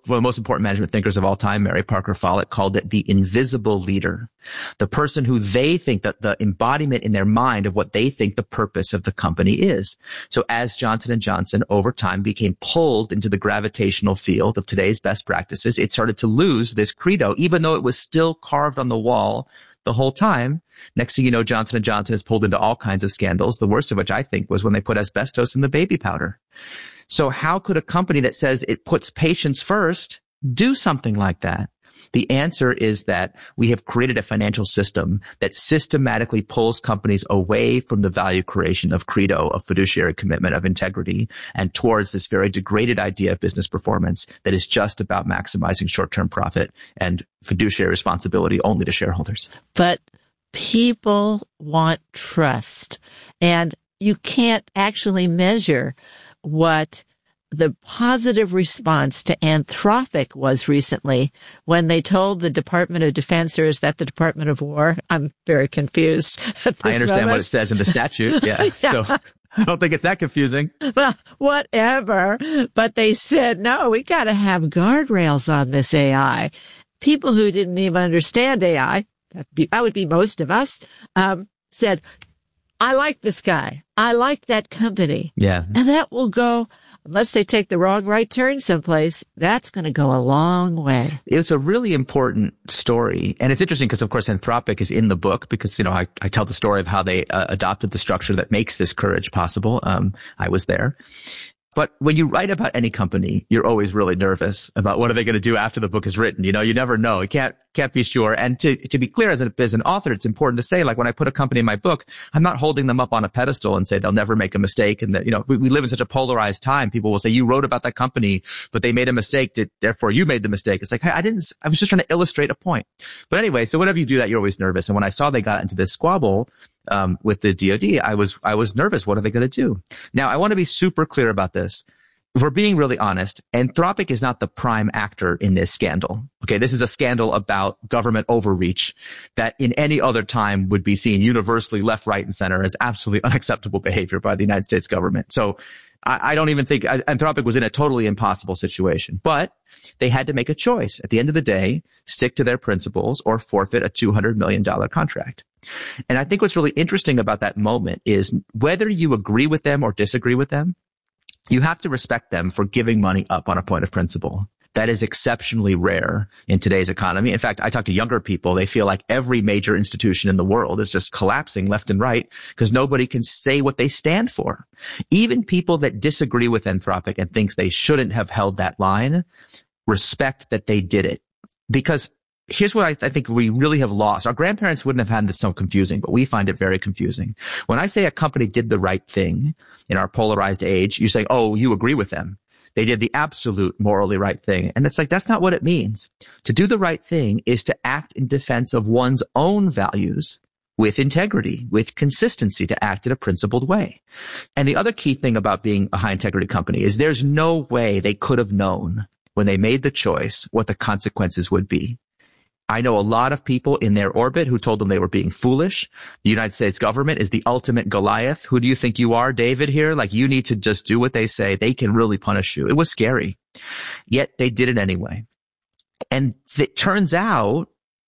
one of the most important management thinkers of all time, Mary Parker Follett, called it the invisible leader, the person who they think that the embodiment in their mind of what they think the purpose of the company is. So as Johnson & Johnson over time became pulled into the gravitational field of today's best practices, it started to lose this credo, even though it was still carved on the wall the whole time. Next thing you know, Johnson & Johnson is pulled into all kinds of scandals, the worst of which I think was when they put asbestos in the baby powder. So how could a company that says it puts patients first do something like that? The answer is that we have created a financial system that systematically pulls companies away from the value creation of credo, of fiduciary commitment, of integrity, and towards this very degraded idea of business performance that is just about maximizing short-term profit and fiduciary responsibility only to shareholders. But people want trust, and you can't actually measure what the positive response to Anthropic was recently when they told the Department of Defenders that the Department of War, I'm very confused at this I understand moment. what it says in the statute. Yeah. Yeah. So I don't think it's that confusing. Well, whatever. But they said, no, we got to have guardrails on this AI. People who didn't even understand AI, that would be most of us, said, I like this guy. I like that company. Yeah. And that will go, unless they take the wrong right turn someplace, that's going to go a long way. It's a really important story. And it's interesting because, of course, Anthropic is in the book because, I tell the story of how they adopted the structure that makes this courage possible. I was there. But when you write about any company, you're always really nervous about what are they going to do after the book is written. You never know. You can't be sure. And to be clear, as an author, it's important to say, like, when I put a company in my book, I'm not holding them up on a pedestal and say they'll never make a mistake. And that, we live in such a polarized time. People will say, you wrote about that company, but they made a mistake. Therefore you made the mistake. It's like, hey, I was just trying to illustrate a point. But anyway, so whenever you do that, you're always nervous. And when I saw they got into this squabble, with the DoD, I was nervous. What are they going to do? Now, I want to be super clear about this. If we're being really honest, Anthropic is not the prime actor in this scandal. Okay, this is a scandal about government overreach that in any other time would be seen universally left, right, and center as absolutely unacceptable behavior by the United States government. So I don't even think Anthropic was in a totally impossible situation, but they had to make a choice. At the end of the day, stick to their principles or forfeit a $200 million contract. And I think what's really interesting about that moment is whether you agree with them or disagree with them, you have to respect them for giving money up on a point of principle. That is exceptionally rare in today's economy. In fact, I talk to younger people. They feel like every major institution in the world is just collapsing left and right because nobody can say what they stand for. Even people that disagree with Anthropic and thinks they shouldn't have held that line respect that they did it. Because here's what I think we really have lost. Our grandparents wouldn't have had this so confusing, but we find it very confusing. When I say a company did the right thing in our polarized age, you say, oh, you agree with them. They did the absolute morally right thing. And it's like, that's not what it means. To do the right thing is to act in defense of one's own values with integrity, with consistency, to act in a principled way. And the other key thing about being a high integrity company is there's no way they could have known when they made the choice what the consequences would be. I know a lot of people in their orbit who told them they were being foolish. The United States government is the ultimate Goliath. Who do you think you are, David, here? Like, you need to just do what they say. They can really punish you. It was scary. Yet they did it anyway. And it turns out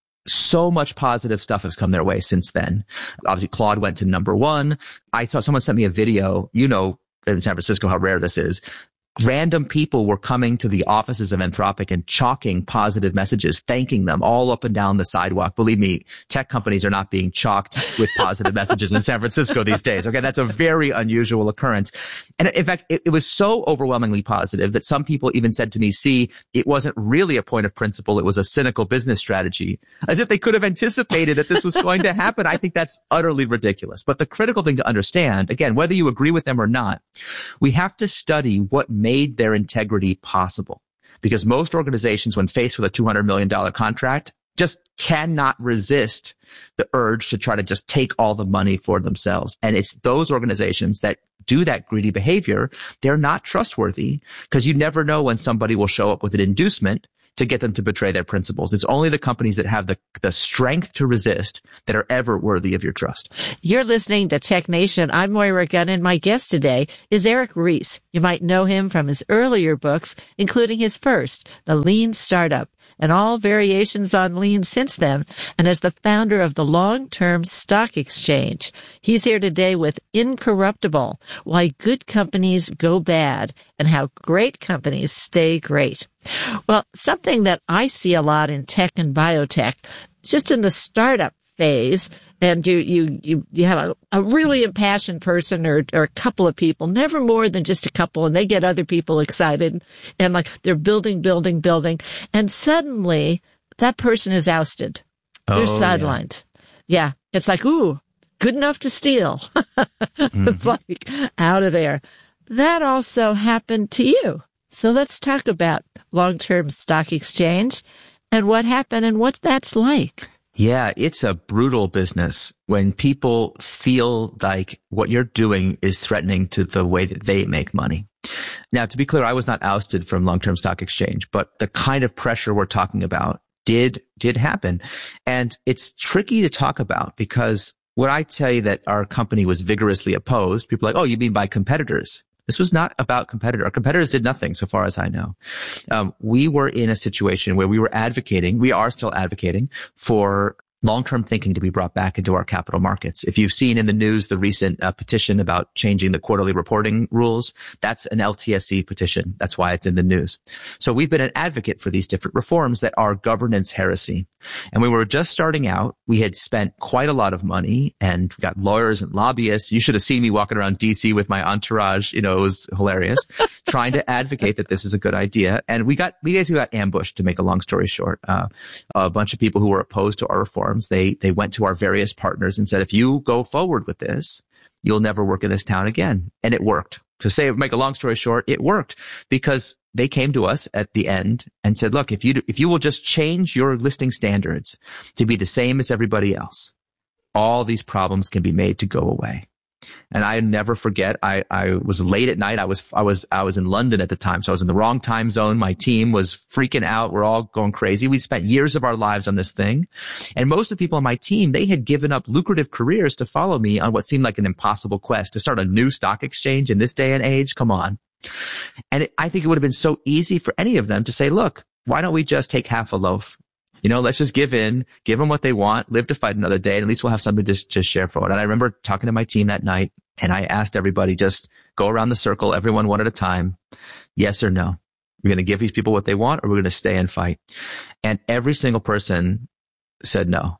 so much positive stuff has come their way since then. Obviously, Claude went to #1. I saw someone sent me a video, in San Francisco, how rare this is. Random people were coming to the offices of Anthropic and chalking positive messages, thanking them all up and down the sidewalk. Believe me, tech companies are not being chalked with positive messages in San Francisco these days. Okay, that's a very unusual occurrence. And in fact, it was so overwhelmingly positive that some people even said to me, see, it wasn't really a point of principle. It was a cynical business strategy, as if they could have anticipated that this was going to happen. I think that's utterly ridiculous. But the critical thing to understand, again, whether you agree with them or not, we have to study what made their integrity possible. Because most organizations, when faced with a $200 million contract, just cannot resist the urge to try to just take all the money for themselves. And it's those organizations that do that greedy behavior, they're not trustworthy because you never know when somebody will show up with an inducement to get them to betray their principles. It's only the companies that have the strength to resist that are ever worthy of your trust. You're listening to Tech Nation. I'm Moira Gunn, and my guest today is Eric Ries. You might know him from his earlier books, including his first, The Lean Startup, and all variations on lean since then, and as the founder of the Long-Term Stock Exchange. He's here today with Incorruptible, Why Good Companies Go Bad and How Great Companies Stay Great. Well, something that I see a lot in tech and biotech, just in the startup phase, and you have a really impassioned person or a couple of people, never more than just a couple, and they get other people excited and like they're building, and suddenly that person is ousted. They're sidelined. Yeah. It's like, ooh, good enough to steal. It's like out of there. That also happened to you. So let's talk about Long-Term Stock Exchange and what happened and what that's like. Yeah, it's a brutal business when people feel like what you're doing is threatening to the way that they make money. Now, to be clear, I was not ousted from Long-Term Stock Exchange, but the kind of pressure we're talking about did happen. And it's tricky to talk about because when I tell you that our company was vigorously opposed, people are like, oh, you mean by competitors? This was not about competitors. Our competitors did nothing, so far as I know. We were in a situation where we are still advocating for long-term thinking to be brought back into our capital markets. If you've seen in the news the recent petition about changing the quarterly reporting rules, that's an LTSE petition. That's why it's in the news. So we've been an advocate for these different reforms that are governance heresy. And we were just starting out. We had spent quite a lot of money and got lawyers and lobbyists. You should have seen me walking around DC with my entourage. It was hilarious, trying to advocate that this is a good idea. And we basically got ambushed, to make a long story short. A bunch of people who were opposed to our reforms. They went to our various partners and said, if you go forward with this, you'll never work in this town again. And it worked. Make a long story short, it worked because they came to us at the end and said, look, if you will just change your listing standards to be the same as everybody else, all these problems can be made to go away. And I never forget, I was late at night. I was in London at the time, so I was in the wrong time zone. My team was freaking out. We're all going crazy. We spent years of our lives on this thing. And most of the people on my team, they had given up lucrative careers to follow me on what seemed like an impossible quest to start a new stock exchange in this day and age. Come on. And I think it would have been so easy for any of them to say, look, why don't we just take half a loaf? Let's just give them what they want, live to fight another day, and at least we'll have something to share for it. And I remember talking to my team that night, and I asked everybody, just go around the circle, everyone one at a time, yes or no. We're going to give these people what they want, or we're going to stay and fight. And every single person said no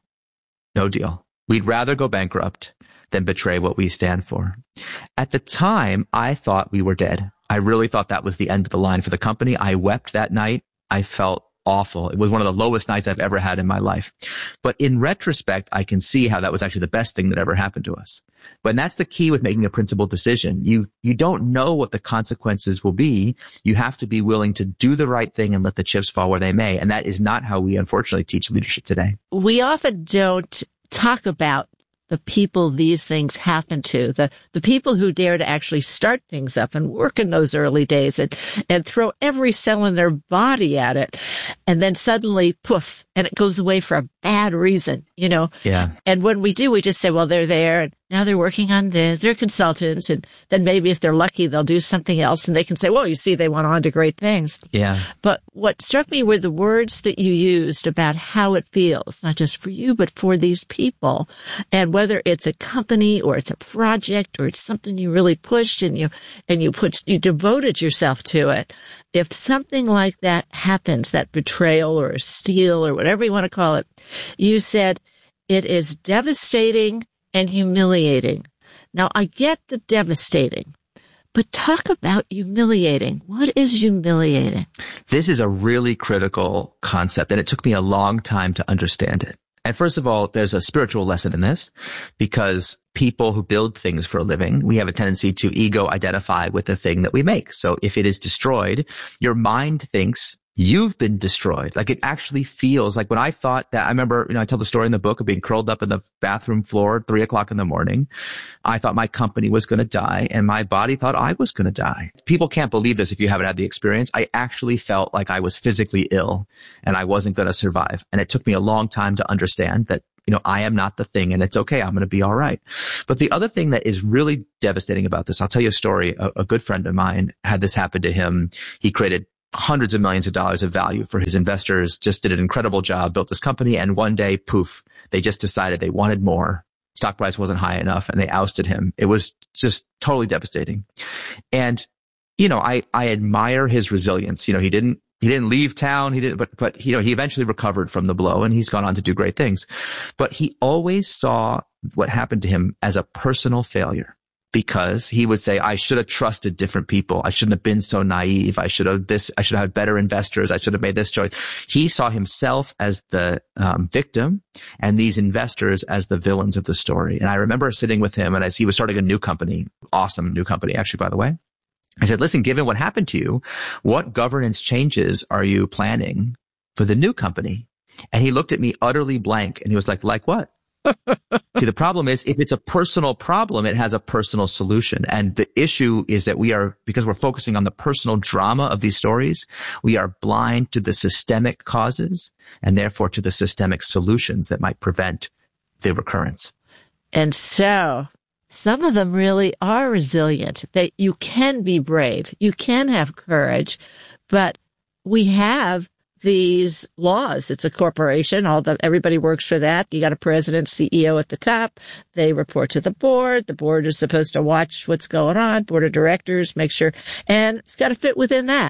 deal. We'd rather go bankrupt than betray what we stand for. At the time, I thought we were dead. I really thought that was the end of the line for the company. I wept that night. I felt awful. It was one of the lowest nights I've ever had in my life. But in retrospect, I can see how that was actually the best thing that ever happened to us. But that's the key with making a principled decision. You don't know what the consequences will be. You have to be willing to do the right thing and let the chips fall where they may. And that is not how we unfortunately teach leadership today. We often don't talk about the people these things happen to, the people who dare to actually start things up and work in those early days and throw every cell in their body at it. And then suddenly, poof, and it goes away for a bad reason, Yeah. And when we do, we just say, well, they're there and now they're working on this. They're consultants. And then maybe if they're lucky, they'll do something else and they can say, well, you see, they went on to great things. Yeah. But what struck me were the words that you used about how it feels, not just for you, but for these people. And whether it's a company or it's a project or it's something you really pushed and you devoted yourself to it. If something like that happens, that betrayal or a steal or whatever you want to call it, you said it is devastating and humiliating. Now, I get the devastating, but talk about humiliating. What is humiliating? This is a really critical concept, and it took me a long time to understand it. And first of all, there's a spiritual lesson in this because people who build things for a living, we have a tendency to ego identify with the thing that we make. So if it is destroyed, your mind thinks you've been destroyed. Like it actually feels like when I thought that, I remember, I tell the story in the book of being curled up in the bathroom floor at 3:00 in the morning. I thought my company was going to die and my body thought I was going to die. People can't believe this if you haven't had the experience. I actually felt like I was physically ill and I wasn't going to survive. And it took me a long time to understand that, I am not the thing and it's okay. I'm going to be all right. But the other thing that is really devastating about this, I'll tell you a story. A good friend of mine had this happen to him. He created hundreds of millions of dollars of value for his investors, just did an incredible job, built this company. And one day, poof, they just decided they wanted more. Stock price wasn't high enough and they ousted him. It was just totally devastating. And, I admire his resilience. He didn't leave town. But he eventually recovered from the blow and he's gone on to do great things. But he always saw what happened to him as a personal failure. Because he would say, I should have trusted different people. I shouldn't have been so naive. I should have had better investors. I should have made this choice. He saw himself as the victim and these investors as the villains of the story. And I remember sitting with him and as he was starting a new company, awesome new company, actually, by the way. I said, listen, given what happened to you, what governance changes are you planning for the new company? And he looked at me utterly blank and he was like what? See, the problem is if it's a personal problem, it has a personal solution. And the issue is that because we're focusing on the personal drama of these stories, we are blind to the systemic causes and therefore to the systemic solutions that might prevent the recurrence. And so some of them really are resilient, that you can be brave, you can have courage, but we have these laws. It's a corporation. Everybody works for that. You got a president, CEO at the top. They report to the board. The board is supposed to watch what's going on. Board of directors, make sure, and it's got to fit within that.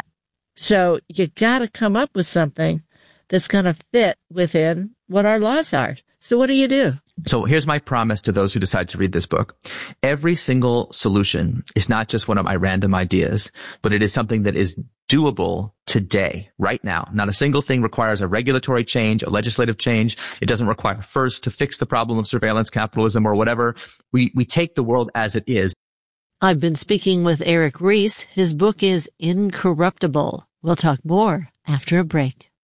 So you got to come up with something that's going to fit within what our laws are. So what do you do? So here's my promise to those who decide to read this book. Every single solution is not just one of my random ideas, but it is something that is doable today, right now. Not a single thing requires a regulatory change, a legislative change. It doesn't require first to fix the problem of surveillance capitalism or whatever. We take the world as it is. I've been speaking with Eric Ries. His book is Incorruptible. We'll talk more after a break.